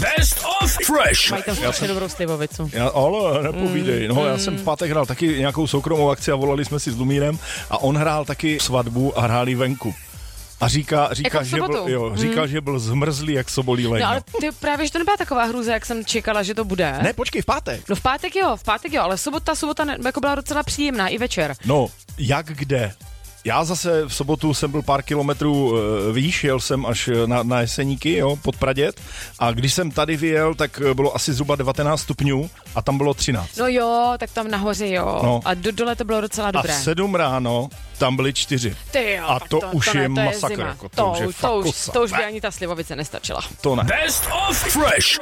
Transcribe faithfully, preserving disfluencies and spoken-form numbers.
Best of Fresh. Mají tam strašně dobrou slivovicu. Já, ale nepovídej. No, já jsem v pátek hrál taky nějakou soukromou akci a volali jsme si s Lumírem a on hrál taky svatbu a hráli venku. A říká, říká, Jako v že byl, jo, říká hmm. že byl zmrzlý, jak sobolí legno. No ale ty právě, že to nebyla taková hrůza, jak jsem čekala, že to bude. Ne, počkej, v pátek. No v pátek jo, v pátek jo, ale sobota, sobota ne, jako byla docela příjemná i večer. No, jak kde? Já zase v sobotu jsem byl pár kilometrů e, výš, jel jsem až na, na Jeseníky, jo, pod Praděd. A když jsem tady vyjel, tak bylo asi zhruba devatenáct stupňů a tam bylo třináct. No jo, tak tam nahoře jo. No. A do, dole to bylo docela dobré. A v sedm ráno tam byly čtyři. Ty jo, a to, to už to je ne, to masakr. Je jako, to, to, už je to, fakt už, kosa. to už by ani ta slivovice nestačila. To ne. Best of Fresh.